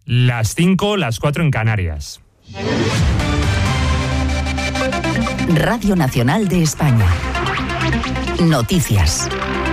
Las 5, las 4 en Canarias. Radio Nacional de España. Noticias.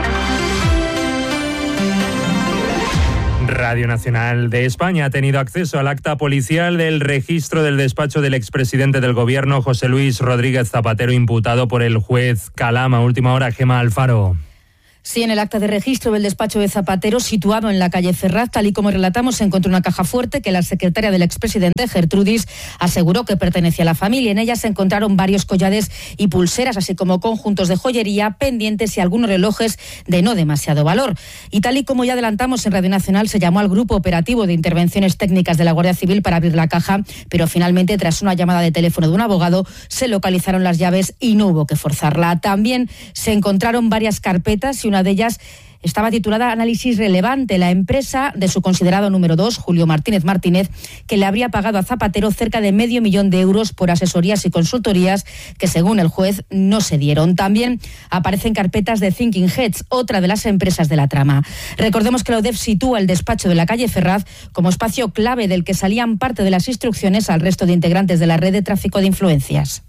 Radio Nacional de España ha tenido acceso al acta policial del registro del despacho del expresidente del Gobierno, José Luis Rodríguez Zapatero, imputado por el juez Calama. Última hora, Gemma Alfaro. Sí, en el acta de registro del despacho de Zapatero, situado en la calle Ferraz, tal y como relatamos, se encontró una caja fuerte que la secretaria del expresidente, Gertrudis, aseguró que pertenecía a la familia. En ella se encontraron varios collares y pulseras, así como conjuntos de joyería, pendientes y algunos relojes de no demasiado valor. Y tal y como ya adelantamos en Radio Nacional, se llamó al Grupo Operativo de Intervenciones Técnicas de la Guardia Civil para abrir la caja, pero finalmente, tras una llamada de teléfono de un abogado, se localizaron las llaves y no hubo que forzarla. También se encontraron varias carpetas y una de ellas estaba titulada Análisis Relevante, la empresa de su considerado número 2, Julio Martínez Martínez, que le habría pagado a Zapatero cerca de $500,000 de euros por asesorías y consultorías que, según el juez, no se dieron. También aparecen carpetas de Thinking Heads, otra de las empresas de la trama. Recordemos que la UDEF sitúa el despacho de la calle Ferraz como espacio clave del que salían parte de las instrucciones al resto de integrantes de la red de tráfico de influencias.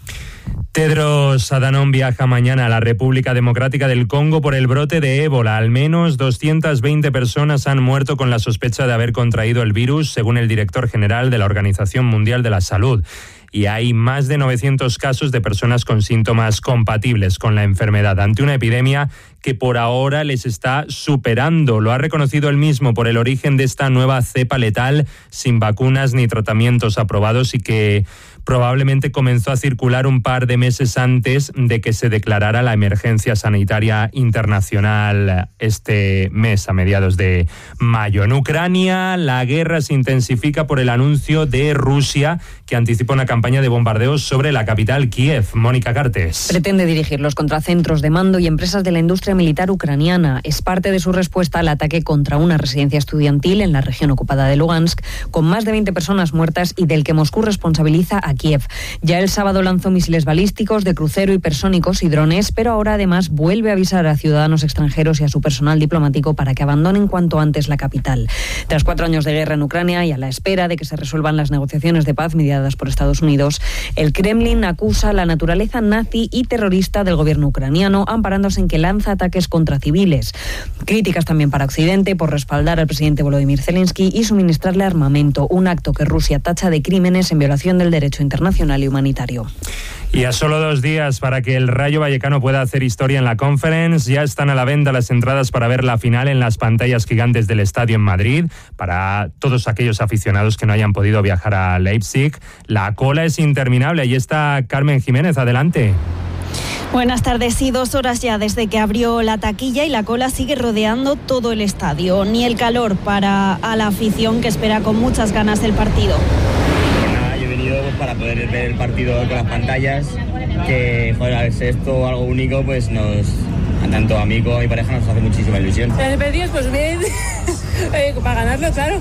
Tedros Adhanom viaja mañana a la República Democrática del Congo por el brote de ébola. Al menos 220 personas han muerto con la sospecha de haber contraído el virus, según el director general de la Organización Mundial de la Salud. Y hay más de 900 casos de personas con síntomas compatibles con la enfermedad, ante una epidemia que por ahora les está superando. Lo ha reconocido él mismo por el origen de esta nueva cepa letal, sin vacunas ni tratamientos aprobados, y que probablemente comenzó a circular un par de meses antes de que se declarara la emergencia sanitaria internacional este mes, a mediados de mayo. En Ucrania, la guerra se intensifica por el anuncio de Rusia, que anticipa una campaña de bombardeos sobre la capital, Kiev. Mónica Cartes. Pretende dirigirlos contra centros de mando y empresas de la industria militar ucraniana. Es parte de su respuesta al ataque contra una residencia estudiantil en la región ocupada de Lugansk, con más de 20 personas muertas y del que Moscú responsabiliza a Kiev. Ya el sábado lanzó misiles balísticos, de crucero, hipersónicos y drones, pero ahora además vuelve a avisar a ciudadanos extranjeros y a su personal diplomático para que abandonen cuanto antes la capital. Tras 4 años de guerra en Ucrania y a la espera de que se resuelvan las negociaciones de paz mediadas por Estados Unidos, el Kremlin acusa la naturaleza nazi y terrorista del gobierno ucraniano, amparándose en que lanza ataques contra civiles. Críticas también para Occidente por respaldar al presidente Volodymyr Zelensky y suministrarle armamento, un acto que Rusia tacha de crímenes en violación del derecho internacional y humanitario. Y a solo 2 días para que el Rayo Vallecano pueda hacer historia en la Conference, ya están a la venta las entradas para ver la final en las pantallas gigantes del estadio en Madrid. Para todos aquellos aficionados que no hayan podido viajar a Leipzig, la cola es interminable. Ahí está Carmen Jiménez, adelante. Buenas tardes. Sí, 2 horas ya desde que abrió la taquilla y la cola sigue rodeando todo el estadio. Ni el calor para a la afición, que espera con muchas ganas el partido. Para poder ver el partido con las pantallas, que fuera esto algo único, pues tanto a mí como a mi pareja nos hace muchísima ilusión. Las pedidos, pues bien, para ganarlo, claro.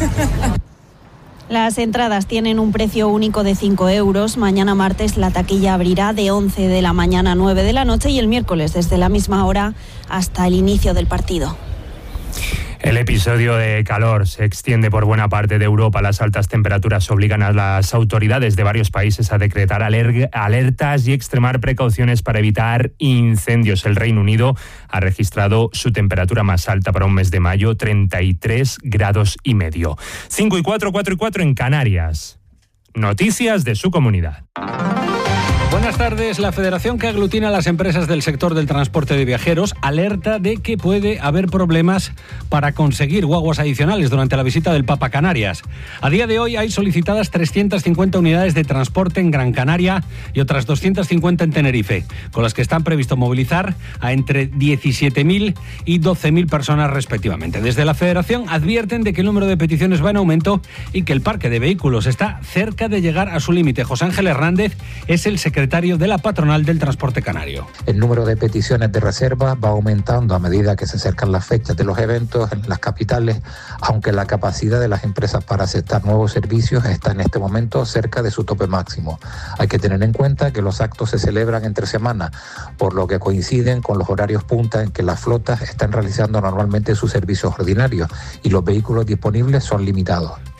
Las entradas tienen un precio único de 5 euros. Mañana martes la taquilla abrirá de 11 de la mañana a 9 de la noche y el miércoles desde la misma hora hasta el inicio del partido. El episodio de calor se extiende por buena parte de Europa. Las altas temperaturas obligan a las autoridades de varios países a decretar alertas y extremar precauciones para evitar incendios. El Reino Unido ha registrado su temperatura más alta para un mes de mayo, 33,5 grados. 5 y 4, 4 y 4 en Canarias. Noticias de su comunidad. Buenas tardes. La federación que aglutina a las empresas del sector del transporte de viajeros alerta de que puede haber problemas para conseguir guaguas adicionales durante la visita del Papa a Canarias. A día de hoy hay solicitadas 350 unidades de transporte en Gran Canaria y otras 250 en Tenerife, con las que están previsto movilizar a entre 17.000 y 12.000 personas respectivamente. Desde la federación advierten de que el número de peticiones va en aumento y que el parque de vehículos está cerca de llegar a su límite. José Ángel Hernández es el secretario de la patronal del transporte canario. El número de peticiones de reserva va aumentando a medida que se acercan las fechas de los eventos en las capitales, aunque la capacidad de las empresas para aceptar nuevos servicios está en este momento cerca de su tope máximo. Hay que tener en cuenta que los actos se celebran entre semana, por lo que coinciden con los horarios punta en que las flotas están realizando normalmente sus servicios ordinarios y los vehículos disponibles son limitados.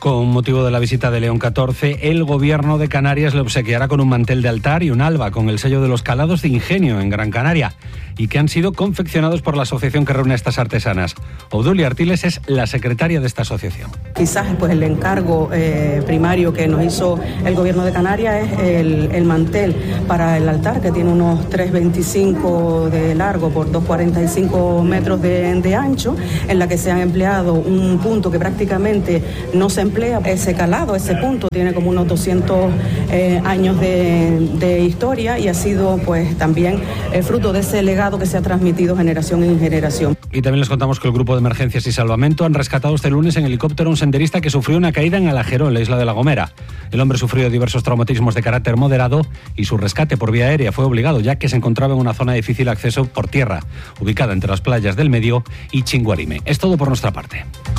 Con motivo de la visita de León XIV, el Gobierno de Canarias le obsequiará con un mantel de altar y un alba con el sello de los Calados de Ingenio en Gran Canaria, y que han sido confeccionados por la asociación que reúne a estas artesanas. Obdulia Artiles es la secretaria de esta asociación. Quizás pues el encargo primario que nos hizo el Gobierno de Canarias es el mantel para el altar, que tiene unos 3,25 de largo por 2,45 metros de ancho, en la que se ha empleado un punto que prácticamente no se emplea. Ese calado, ese punto, tiene como unos 200 años de historia, y ha sido pues también fruto de ese legado que se ha transmitido generación en generación. Y también les contamos que el Grupo de Emergencias y Salvamento han rescatado este lunes en helicóptero a un senderista que sufrió una caída en Alajeró, en la isla de La Gomera. El hombre sufrió diversos traumatismos de carácter moderado y su rescate por vía aérea fue obligado, ya que se encontraba en una zona de difícil acceso por tierra, ubicada entre las playas del Medio y Chinguarime. Es todo por nuestra parte.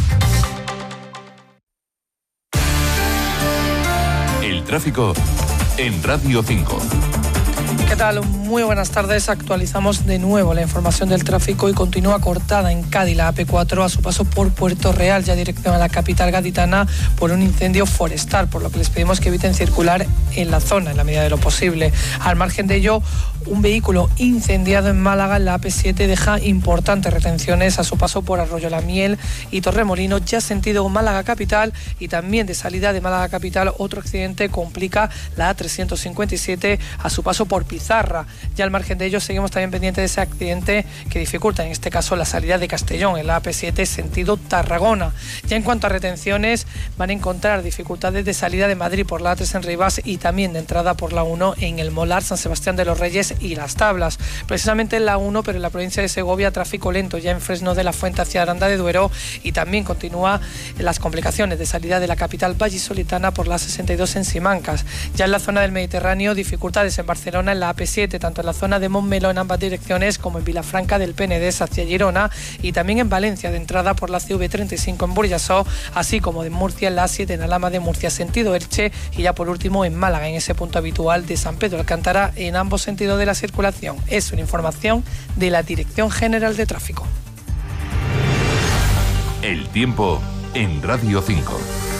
El tráfico en Radio 5. ¿Qué tal? Muy buenas tardes. Actualizamos de nuevo la información del tráfico y continúa cortada en Cádiz la AP4 a su paso por Puerto Real, ya dirección a la capital gaditana, por un incendio forestal, por lo que les pedimos que eviten circular en la zona en la medida de lo posible. Al margen de ello, un vehículo incendiado en Málaga en la AP7 deja importantes retenciones a su paso por Arroyo la Miel y Torremolinos, ya sentido Málaga capital, y también de salida de Málaga capital otro accidente complica la A357 a su paso por Pizarra. Ya al margen de ello seguimos también pendientes de ese accidente que dificulta en este caso la salida de Castellón en la AP7 sentido Tarragona. Ya en cuanto a retenciones, van a encontrar dificultades de salida de Madrid por la A3 en Rivas y también de entrada por la 1 en El Molar, San Sebastián de los Reyes y Las Tablas. Precisamente en la 1, pero en la provincia de Segovia, tráfico lento ya en Fresno de la Fuente hacia Aranda de Duero, y también continúa las complicaciones de salida de la capital vallisoletana por la 62 en Simancas. Ya en la zona del Mediterráneo, dificultades en Barcelona en la AP7, tanto en la zona de Montmeló en ambas direcciones como en Vilafranca del Penedès hacia Girona, y también en Valencia de entrada por la CV35 en Burjasó, así como de Murcia en la A7 en Alhama de Murcia sentido Elche, y ya por último en Málaga en ese punto habitual de San Pedro Alcántara en ambos sentidos de la circulación. Es una información de la Dirección General de Tráfico. El tiempo en Radio 5.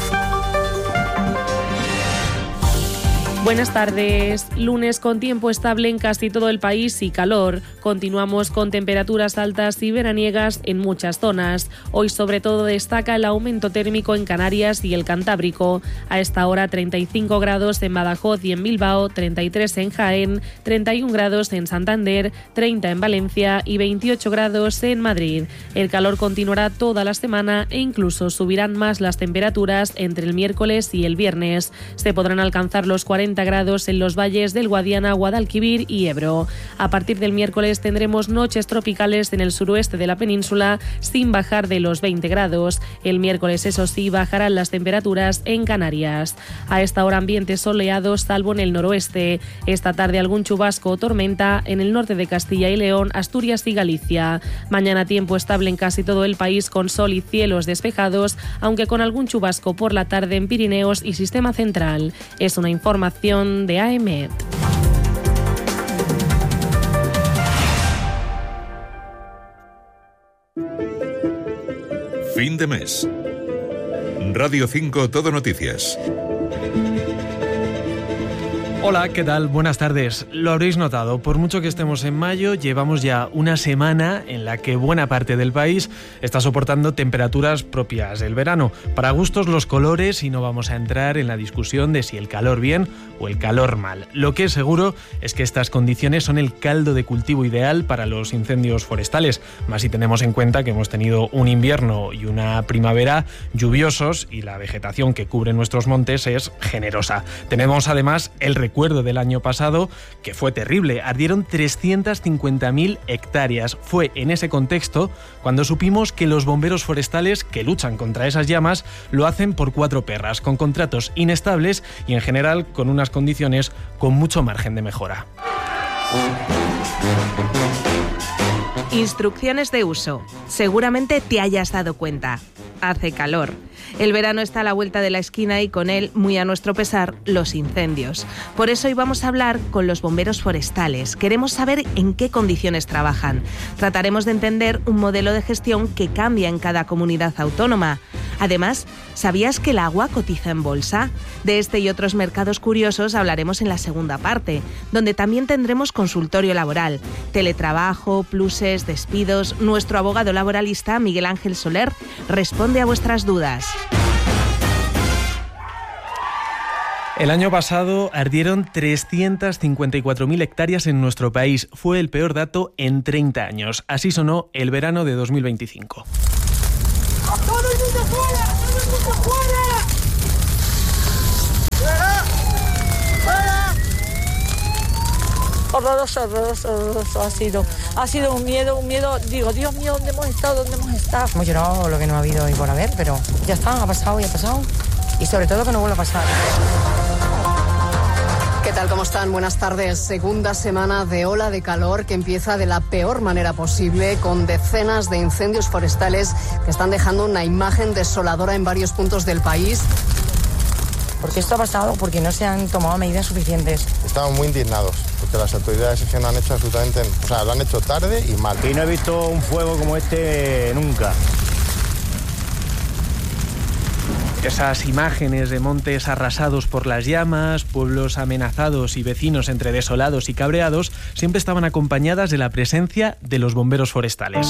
Buenas tardes. Lunes con tiempo estable en casi todo el país y calor. Continuamos con temperaturas altas y veraniegas en muchas zonas. Hoy sobre todo destaca el aumento térmico en Canarias y el Cantábrico. A esta hora 35 grados en Badajoz y en Bilbao, 33 en Jaén, 31 grados en Santander, 30 en Valencia y 28 grados en Madrid. El calor continuará toda la semana e incluso subirán más las temperaturas entre el miércoles y el viernes. Se podrán alcanzar los 40 grados en los valles del Guadiana, Guadalquivir y Ebro. A partir del miércoles tendremos noches tropicales en el suroeste de la península sin bajar de los 20 grados. El miércoles, eso sí, bajarán las temperaturas en Canarias. A esta hora ambiente soleado salvo en el noroeste. Esta tarde algún chubasco o tormenta en el norte de Castilla y León, Asturias y Galicia. Mañana tiempo estable en casi todo el país con sol y cielos despejados, aunque con algún chubasco por la tarde en Pirineos y Sistema Central. Es una información de AEMET. Fin de mes. Radio 5 Todo Noticias. Hola, ¿qué tal? Buenas tardes. Lo habréis notado, por mucho que estemos en mayo, llevamos ya una semana en la que buena parte del país está soportando temperaturas propias del verano. Para gustos los colores, y no vamos a entrar en la discusión de si el calor bien o el calor mal. Lo que es seguro es que estas condiciones son el caldo de cultivo ideal para los incendios forestales, más si tenemos en cuenta que hemos tenido un invierno y una primavera lluviosos y la vegetación que cubre nuestros montes es generosa. Tenemos además el recuerdo del año pasado, que fue terrible. Ardieron 350.000 hectáreas. Fue en ese contexto cuando supimos que los bomberos forestales que luchan contra esas llamas lo hacen por 4 perras, con contratos inestables y en general con unas condiciones con mucho margen de mejora. Instrucciones de uso. Seguramente te hayas dado cuenta. Hace calor. El verano está a la vuelta de la esquina y con él, muy a nuestro pesar, los incendios. Por eso hoy vamos a hablar con los bomberos forestales. Queremos saber en qué condiciones trabajan. Trataremos de entender un modelo de gestión que cambia en cada comunidad autónoma. Además, ¿sabías que el agua cotiza en bolsa? De este y otros mercados curiosos hablaremos en la segunda parte, donde también tendremos consultorio laboral, teletrabajo, pluses, despidos. Nuestro abogado laboralista, Miguel Ángel Soler, responde a vuestras dudas. El año pasado ardieron 354.000 hectáreas en nuestro país. Fue el peor dato en 30 años. Así sonó el verano de 2025. ¡Todo el mundo fuera! ¡Todo el mundo fuera! ¡Fuera! ¡Fuera! Horroroso. Ha sido un miedo. Digo, Dios mío, ¿dónde hemos estado? Hemos llorado lo que no ha habido y por haber, pero ya está, ha pasado. Y sobre todo que no vuelva a pasar. ¿Qué tal? ¿Cómo están? Buenas tardes. Segunda semana de ola de calor que empieza de la peor manera posible, con decenas de incendios forestales que están dejando una imagen desoladora en varios puntos del país. ¿Por qué esto ha pasado? Porque no se han tomado medidas suficientes. Estamos muy indignados, porque las autoridades es que no han hecho absolutamente... O sea, lo han hecho tarde y mal. Y no he visto un fuego como este nunca. Esas imágenes de montes arrasados por las llamas, pueblos amenazados y vecinos entre desolados y cabreados siempre estaban acompañadas de la presencia de los bomberos forestales.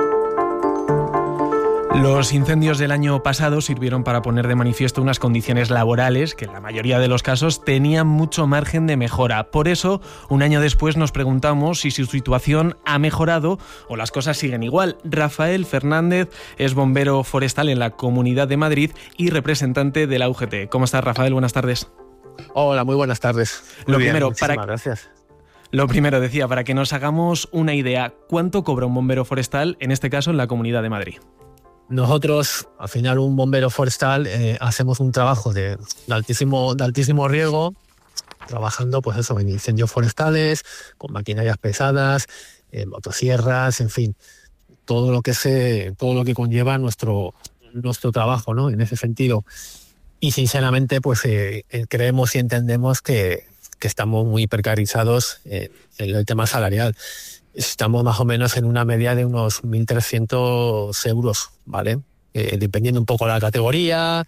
Los incendios del año pasado sirvieron para poner de manifiesto unas condiciones laborales que en la mayoría de los casos tenían mucho margen de mejora. Por eso, un año después nos preguntamos si su situación ha mejorado o las cosas siguen igual. Rafael Fernández es bombero forestal en la Comunidad de Madrid y representante de la UGT. ¿Cómo estás, Rafael? Buenas tardes. Hola, muy buenas tardes. Gracias. Lo primero, decía, para que nos hagamos una idea, ¿cuánto cobra un bombero forestal, en este caso en la Comunidad de Madrid? Nosotros, al final, un bombero forestal, hacemos un trabajo de altísimo riesgo, trabajando pues eso, en incendios forestales, con maquinarias pesadas, motosierras, en fin, todo lo que conlleva nuestro trabajo, ¿no? En ese sentido. Y sinceramente, pues creemos y entendemos que estamos muy precarizados en el tema salarial. Estamos más o menos en una media de unos 1.300 euros, ¿vale? Dependiendo un poco de la categoría,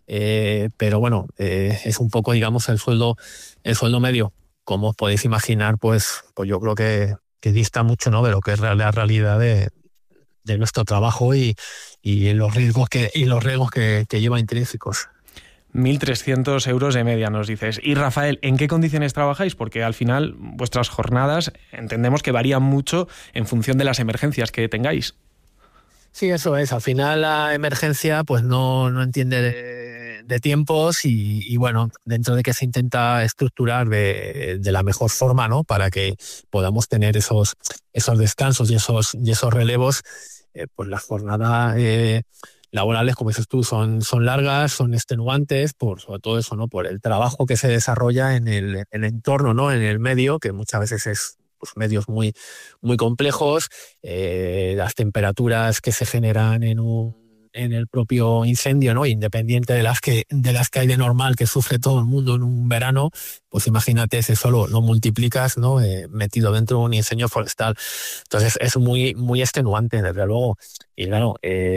pero bueno, es un poco, digamos, el sueldo medio. Como os podéis imaginar, pues yo creo que dista mucho, ¿no?, de lo que es la realidad de nuestro trabajo y los riesgos que lleva intrínsecos. 1.300 euros de media, nos dices. Y Rafael, ¿en qué condiciones trabajáis? Porque al final vuestras jornadas entendemos que varían mucho en función de las emergencias que tengáis. Sí, eso es. Al final la emergencia pues no entiende de tiempos y bueno, dentro de que se intenta estructurar de la mejor forma, ¿no?, para que podamos tener esos descansos y esos relevos, pues las jornadas laborales, como dices tú, son largas, son extenuantes, sobre todo eso, ¿no?, por el trabajo que se desarrolla en el entorno, ¿no?, en el medio, que muchas veces es pues, medios muy, muy complejos, las temperaturas que se generan en el propio incendio, ¿no?, independiente de las que hay de normal que sufre todo el mundo en un verano, pues imagínate, ese solo lo multiplicas, ¿no?, metido dentro de un incendio forestal. Entonces es muy, muy extenuante, desde luego. Y claro,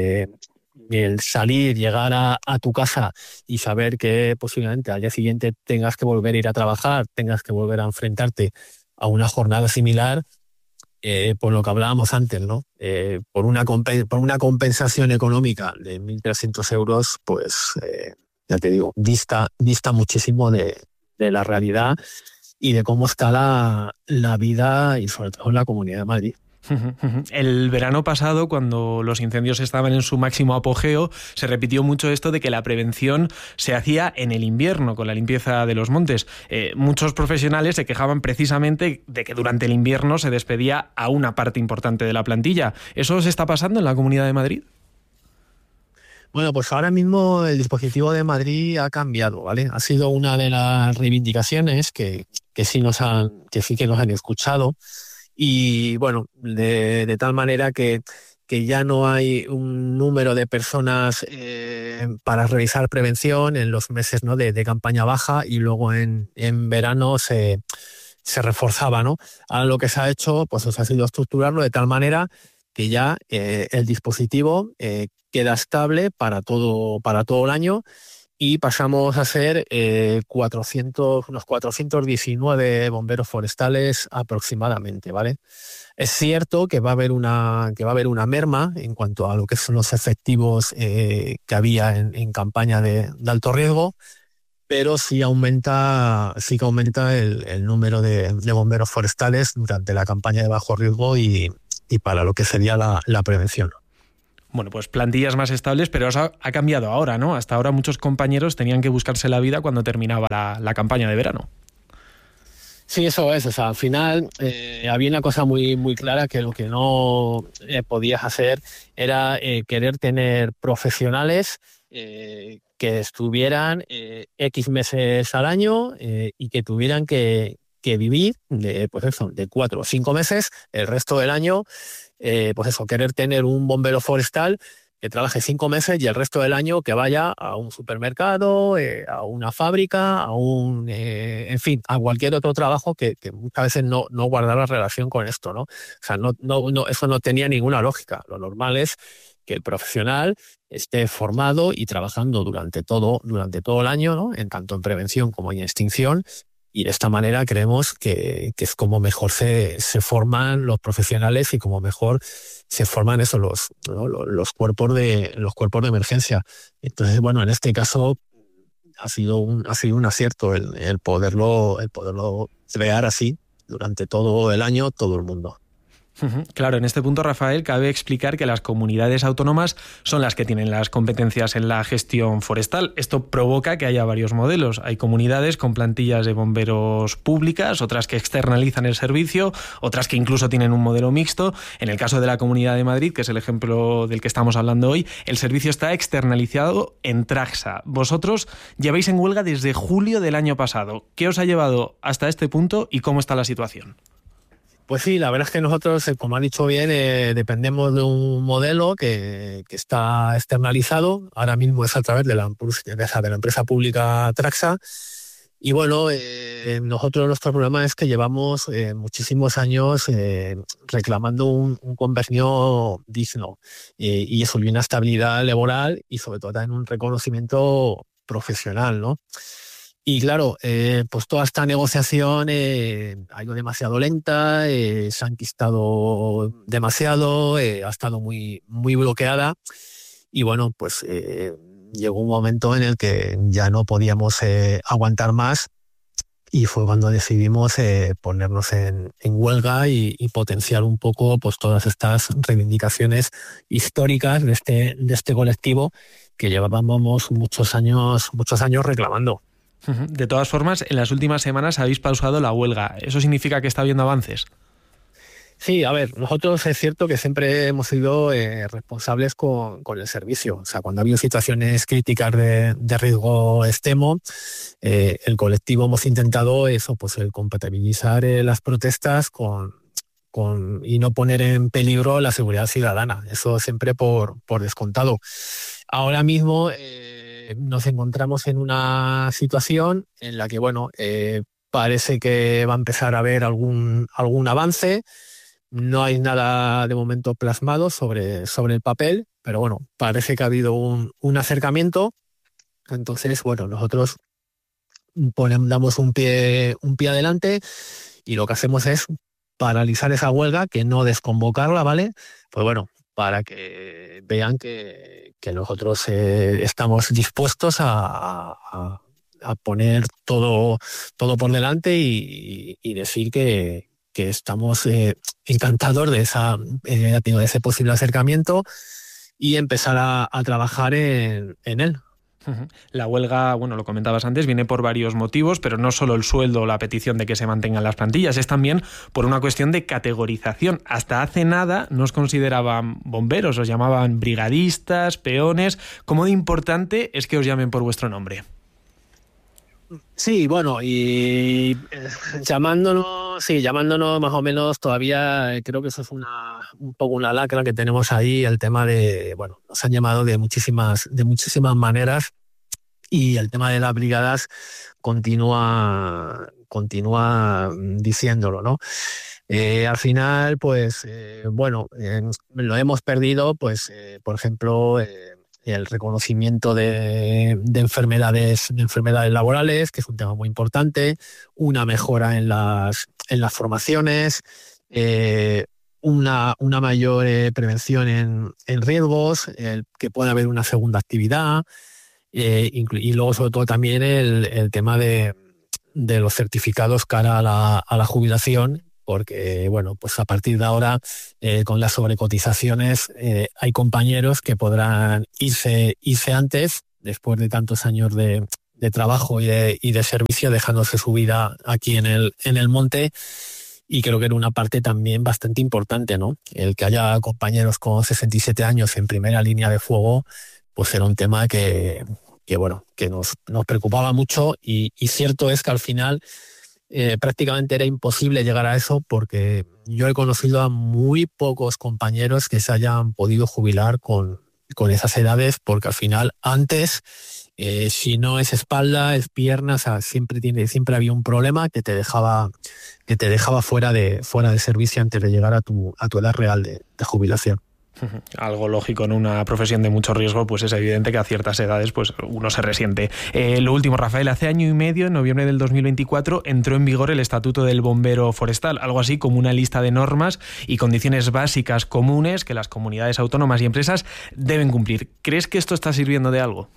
el salir, llegar a tu casa y saber que posiblemente al día siguiente tengas que volver a ir a trabajar, tengas que volver a enfrentarte a una jornada similar, por lo que hablábamos antes, ¿no? Por una compensación económica de 1.300 euros, pues ya te digo, dista muchísimo de la realidad y de cómo está la vida y sobre todo en la Comunidad de Madrid. El verano pasado, cuando los incendios estaban en su máximo apogeo, se repitió mucho esto de que la prevención se hacía en el invierno, con la limpieza de los montes. Muchos profesionales se quejaban precisamente de que durante el invierno se despedía a una parte importante de la plantilla. ¿Eso os está pasando en la Comunidad de Madrid? Bueno, pues ahora mismo el dispositivo de Madrid ha cambiado, ¿vale? Ha sido una de las reivindicaciones que sí que nos han escuchado. Y bueno, de tal manera que ya no hay un número de personas para realizar prevención en los meses, ¿no?, de campaña baja, y luego en verano se reforzaba, ¿no? Ahora lo que se ha hecho pues ha sido estructurarlo de tal manera que ya el dispositivo que queda estable para todo el año y pasamos a ser unos 419 bomberos forestales aproximadamente, ¿vale? Es cierto que va a haber una merma en cuanto a lo que son los efectivos que había en campaña de alto riesgo, pero sí que aumenta el número de bomberos forestales durante la campaña de bajo riesgo y para lo que sería la prevención. Bueno, pues plantillas más estables, pero eso ha cambiado ahora, ¿no? Hasta ahora muchos compañeros tenían que buscarse la vida cuando terminaba la campaña de verano. Sí, eso es. O sea, al final había una cosa muy, muy clara, que lo que no podías hacer era querer tener profesionales que estuvieran X meses al año y que tuvieran que vivir de 4 o 5 meses el resto del año. Querer tener un bombero forestal que trabaje 5 meses y el resto del año que vaya a un supermercado, a una fábrica, a cualquier otro trabajo que muchas veces no guardaba relación con esto, ¿no? O sea, no, eso no tenía ninguna lógica. Lo normal es que el profesional esté formado y trabajando durante todo el año, ¿no? Tanto en prevención como en extinción. Y de esta manera creemos que es como mejor se forman los profesionales y como mejor se forman los cuerpos de emergencia. Entonces, bueno, en este caso ha sido un acierto el poderlo crear así durante todo el año, todo el mundo. Claro, en este punto, Rafael, cabe explicar que las comunidades autónomas son las que tienen las competencias en la gestión forestal. Esto provoca que haya varios modelos. Hay comunidades con plantillas de bomberos públicas, otras que externalizan el servicio, otras que incluso tienen un modelo mixto. En el caso de la Comunidad de Madrid, que es el ejemplo del que estamos hablando hoy, el servicio está externalizado en Traxa. Vosotros lleváis en huelga desde julio del año pasado. ¿Qué os ha llevado hasta este punto y cómo está la situación? Pues sí, la verdad es que nosotros, como han dicho bien, dependemos de un modelo que está externalizado. Ahora mismo es a través de la empresa pública Traxa. Y bueno, nuestro problema es que llevamos muchísimos años reclamando un convenio digno y eso, y una estabilidad laboral y sobre todo también un reconocimiento profesional, ¿no? Y claro, pues toda esta negociación ha ido demasiado lenta, se ha enquistado demasiado, ha estado muy, muy bloqueada y bueno, pues llegó un momento en el que ya no podíamos aguantar más y fue cuando decidimos ponernos en huelga y potenciar un poco pues todas estas reivindicaciones históricas de este colectivo que llevábamos muchos años reclamando. De todas formas, en las últimas semanas habéis pausado la huelga. ¿Eso significa que está habiendo avances? Sí, a ver, nosotros es cierto que siempre hemos sido responsables con el servicio. O sea, cuando ha habido situaciones críticas de riesgo extremo, el colectivo hemos intentado eso, pues el compatibilizar las protestas y no poner en peligro la seguridad ciudadana. Eso siempre por descontado. Ahora mismo nos encontramos en una situación en la que, bueno, parece que va a empezar a haber algún avance. No hay nada de momento plasmado sobre el papel, pero bueno, parece que ha habido un acercamiento. Entonces, bueno, nosotros damos un pie adelante y lo que hacemos es paralizar esa huelga, que no desconvocarla, ¿vale? Pues bueno, para que vean que nosotros estamos dispuestos a poner todo por delante y decir que estamos encantados de ese posible acercamiento y empezar a trabajar en él. La huelga, bueno, lo comentabas antes, viene por varios motivos, pero no solo el sueldo o la petición de que se mantengan las plantillas, es también por una cuestión de categorización. Hasta hace nada no os consideraban bomberos, os llamaban brigadistas, peones. ¿Cómo de importante es que os llamen por vuestro nombre? Sí, bueno, y llamándonos más o menos todavía, creo que eso es un poco una lacra que tenemos ahí, el tema de, bueno, nos han llamado de muchísimas maneras y el tema de las brigadas continúa continúa diciéndolo, ¿no? Al final, pues, lo hemos perdido, pues, por ejemplo, el reconocimiento de enfermedades laborales, que es un tema muy importante, una mejora en las formaciones, una mayor prevención en riesgos, que pueda haber una segunda actividad, y luego sobre todo también el tema de los certificados cara a la jubilación, porque pues a partir de ahora con las sobrecotizaciones hay compañeros que podrán irse antes, después de tantos años de trabajo y de servicio, dejándose su vida aquí en el monte. Y creo que era una parte también bastante importante, ¿no? El que haya compañeros con 67 años en primera línea de fuego, pues era un tema que nos preocupaba mucho, y cierto es que al final prácticamente era imposible llegar a eso, porque yo he conocido a muy pocos compañeros que se hayan podido jubilar con esas edades, porque al final antes, si no es espalda, es pierna, o sea, siempre había un problema que te dejaba fuera de servicio antes de llegar a tu edad real de jubilación. Algo lógico en una profesión de mucho riesgo, pues es evidente que a ciertas edades pues uno se resiente. Lo último, Rafael, hace año y medio, en noviembre del 2024, entró en vigor el Estatuto del Bombero Forestal, algo así como una lista de normas y condiciones básicas comunes que las comunidades autónomas y empresas deben cumplir. ¿Crees que esto está sirviendo de algo?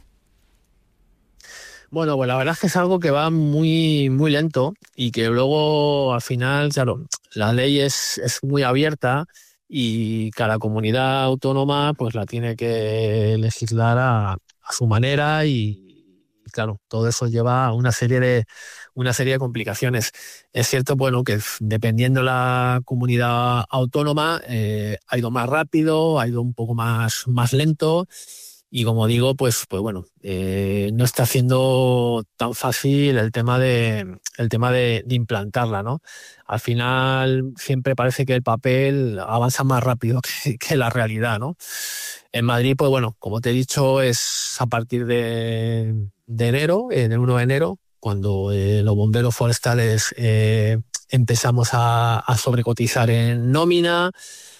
Bueno, pues la verdad es que es algo que va muy, muy lento, y que luego al final, claro, la ley es muy abierta, y cada comunidad autónoma pues la tiene que legislar a su manera, y claro, todo eso lleva a una serie de complicaciones. Es cierto, que dependiendo de la comunidad autónoma ha ido más rápido, ha ido un poco más lento, y como digo, pues no está siendo tan fácil el tema de implantarla, ¿no? Al final siempre parece que el papel avanza más rápido que la realidad, ¿no? En Madrid, pues como te he dicho, es a partir de enero, del 1 de enero, cuando los bomberos forestales empezamos a sobrecotizar en nómina.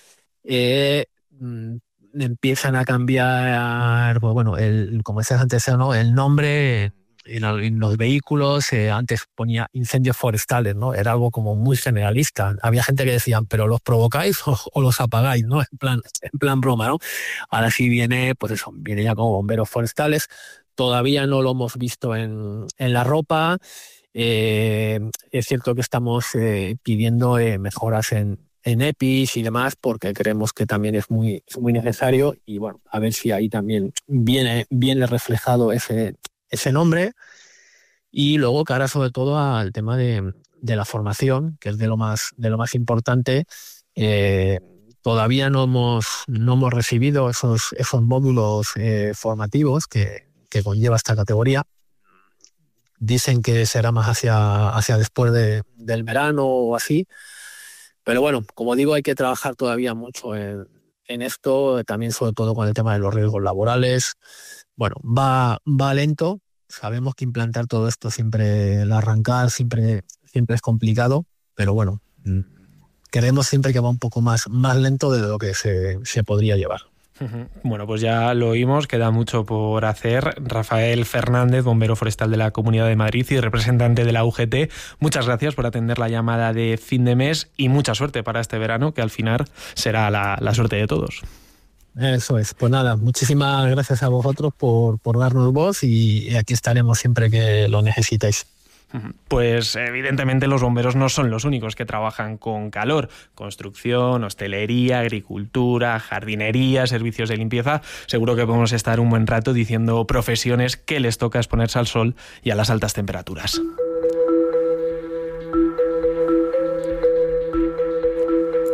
Empiezan a cambiar, como decías antes, ¿no?, el nombre en los vehículos. Antes ponía incendios forestales, ¿no? Era algo como muy generalista. Había gente que decían, ¿pero los provocáis o los apagáis?, ¿no? En plan broma, ¿no? Ahora sí viene ya como bomberos forestales. Todavía no lo hemos visto en la ropa. Es cierto que estamos pidiendo mejoras en EPIs y demás, porque creemos que también es muy necesario, y a ver si ahí también viene reflejado ese nombre. Y luego cara sobre todo al tema de la formación, que es de lo más importante. Todavía no hemos recibido esos módulos formativos que conlleva esta categoría. Dicen que será más hacia después del verano o así. Pero como digo, hay que trabajar todavía mucho en esto, también sobre todo con el tema de los riesgos laborales. Va lento. Sabemos que implantar todo esto siempre, el arrancar siempre es complicado, pero creemos siempre que va un poco más lento de lo que se podría llevar. Bueno, pues ya lo oímos, queda mucho por hacer. Rafael Fernández, bombero forestal de la Comunidad de Madrid y representante de la UGT, muchas gracias por atender la llamada de fin de mes, y mucha suerte para este verano, que al final será la suerte de todos. Eso es. Pues nada, muchísimas gracias a vosotros por darnos voz, y aquí estaremos siempre que lo necesitéis. Pues evidentemente los bomberos no son los únicos que trabajan con calor. Construcción, hostelería, agricultura, jardinería, servicios de limpieza. Seguro que podemos estar un buen rato diciendo profesiones que les toca exponerse al sol y a las altas temperaturas.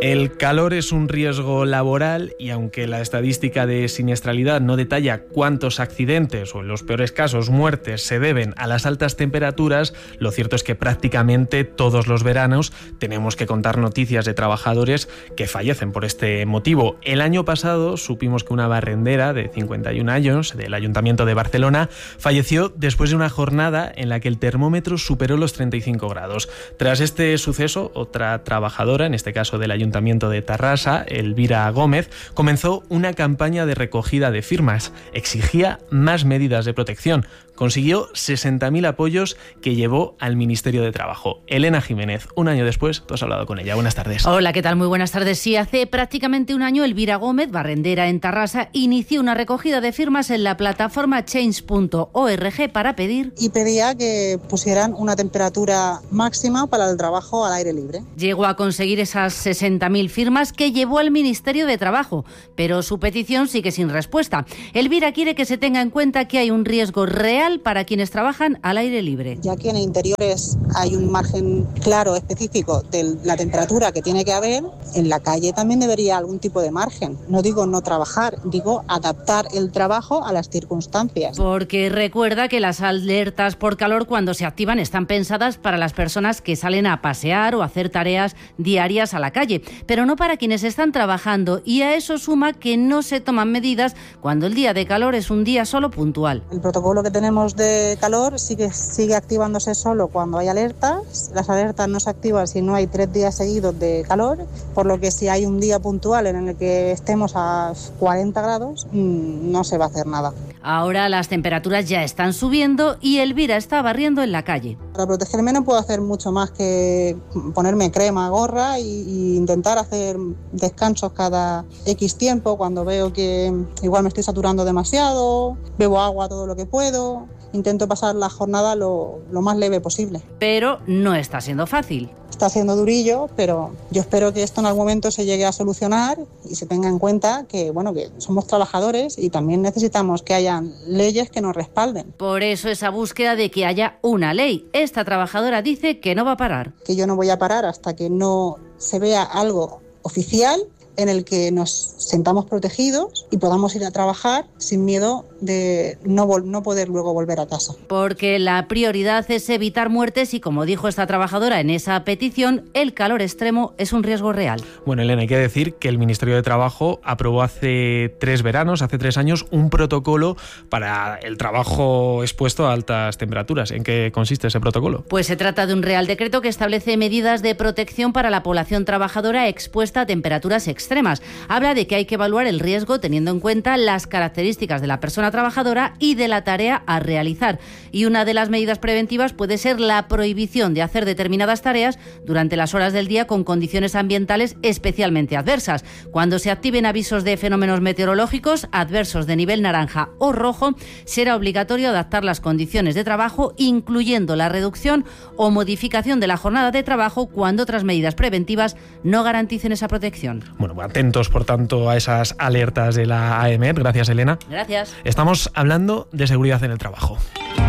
El calor es un riesgo laboral y aunque la estadística de siniestralidad no detalla cuántos accidentes o en los peores casos muertes se deben a las altas temperaturas, lo cierto es que prácticamente todos los veranos tenemos que contar noticias de trabajadores que fallecen por este motivo. El año pasado supimos que una barrendera de 51 años del Ayuntamiento de Barcelona falleció después de una jornada en la que el termómetro superó los 35 grados. Tras este suceso, otra trabajadora, en este caso del Ayuntamiento de Tarrasa, Elvira Gómez, comenzó una campaña de recogida de firmas. Exigía más medidas de protección. Consiguió 60.000 apoyos que llevó al Ministerio de Trabajo. Elena Jiménez, un año después, tú has hablado con ella. Buenas tardes. Hola, ¿qué tal? Muy buenas tardes. Sí, hace prácticamente un año Elvira Gómez, barrendera en Tarrasa, inició una recogida de firmas en la plataforma change.org para pedir... Y pedía que pusieran una temperatura máxima para el trabajo al aire libre. Llegó a conseguir esas 60.000 firmas que llevó al Ministerio de Trabajo, pero su petición sigue sin respuesta. Elvira quiere que se tenga en cuenta que hay un riesgo real para quienes trabajan al aire libre. Ya que en interiores hay un margen claro, específico de la temperatura que tiene que haber, en la calle también debería algún tipo de margen. No digo no trabajar, digo adaptar el trabajo a las circunstancias. Porque recuerda que las alertas por calor cuando se activan están pensadas para las personas que salen a pasear o hacer tareas diarias a la calle, pero no para quienes están trabajando, y a eso suma que no se toman medidas cuando el día de calor es un día solo puntual. El protocolo que tenemos de calor sigue activándose solo cuando hay alertas. Las alertas no se activan si no hay 3 días seguidos de calor, por lo que si hay un día puntual en el que estemos a 40 grados, no se va a hacer nada. Ahora las temperaturas ya están subiendo y Elvira está barriendo en la calle. Para protegerme no puedo hacer mucho más que ponerme crema, gorra y intentar hacer descansos cada X tiempo cuando veo que igual me estoy saturando demasiado, bebo agua todo lo que puedo. Intento pasar la jornada lo más leve posible. Pero no está siendo fácil. Está siendo durillo, pero yo espero que esto en algún momento se llegue a solucionar y se tenga en cuenta que, que somos trabajadores y también necesitamos que hayan leyes que nos respalden. Por eso esa búsqueda de que haya una ley. Esta trabajadora dice que no va a parar. Que yo no voy a parar hasta que no se vea algo oficial en el que nos sentamos protegidos y podamos ir a trabajar sin miedo de no poder luego volver a casa. Porque la prioridad es evitar muertes y, como dijo esta trabajadora en esa petición, el calor extremo es un riesgo real. Bueno, Elena, hay que decir que el Ministerio de Trabajo aprobó hace 3 años, un protocolo para el trabajo expuesto a altas temperaturas. ¿En qué consiste ese protocolo? Pues se trata de un Real Decreto que establece medidas de protección para la población trabajadora expuesta a temperaturas extremas. Habla de que hay que evaluar el riesgo teniendo en cuenta las características de la persona trabajadora y de la tarea a realizar. Y una de las medidas preventivas puede ser la prohibición de hacer determinadas tareas durante las horas del día con condiciones ambientales especialmente adversas. Cuando se activen avisos de fenómenos meteorológicos adversos de nivel naranja o rojo, será obligatorio adaptar las condiciones de trabajo, incluyendo la reducción o modificación de la jornada de trabajo cuando otras medidas preventivas no garanticen esa protección. Bueno, atentos, por tanto, a esas alertas de la AEMET. Gracias, Elena. Gracias. Estamos hablando de seguridad en el trabajo.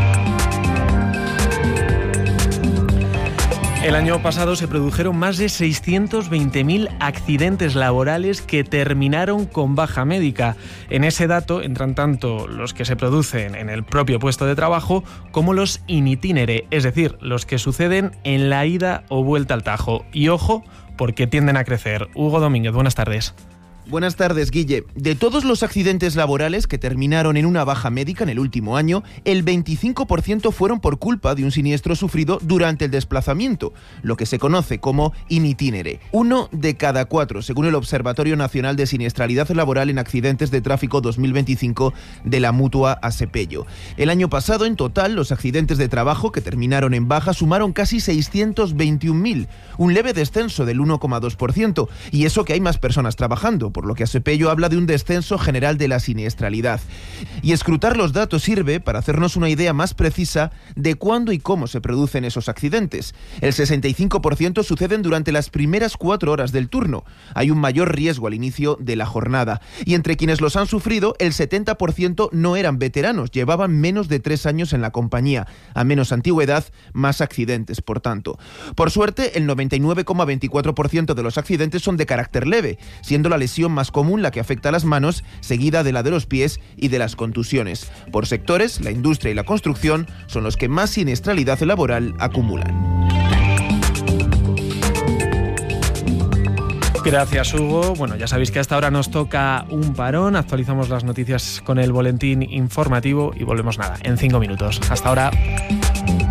El año pasado se produjeron más de 620.000 accidentes laborales que terminaron con baja médica. En ese dato entran tanto los que se producen en el propio puesto de trabajo como los in itinere, es decir, los que suceden en la ida o vuelta al Tajo. Y ojo, porque tienden a crecer. Hugo Domínguez, buenas tardes. Buenas tardes, Guille. De todos los accidentes laborales que terminaron en una baja médica en el último año, el 25% fueron por culpa de un siniestro sufrido durante el desplazamiento, lo que se conoce como in itinere. 1 de cada 4, según el Observatorio Nacional de Siniestralidad Laboral en Accidentes de Tráfico 2025 de la Mutua Asepello. El año pasado, en total, los accidentes de trabajo que terminaron en baja sumaron casi 621.000, un leve descenso del 1,2%, y eso que hay más personas trabajando, por lo que Asepello habla de un descenso general de la siniestralidad. Y escrutar los datos sirve para hacernos una idea más precisa de cuándo y cómo se producen esos accidentes. El 65% suceden durante las primeras 4 horas del turno. Hay un mayor riesgo al inicio de la jornada. Y entre quienes los han sufrido, el 70% no eran veteranos, llevaban menos de 3 años en la compañía. A menos antigüedad, más accidentes, por tanto. Por suerte, el 99,24% de los accidentes son de carácter leve, siendo la lesión más común la que afecta a las manos, seguida de la de los pies y de las contusiones. Por sectores, la industria y la construcción son los que más siniestralidad laboral acumulan. Gracias, Hugo. Bueno, ya sabéis que hasta ahora nos toca un parón. Actualizamos las noticias con el boletín informativo y volvemos en 5 minutos. Hasta ahora.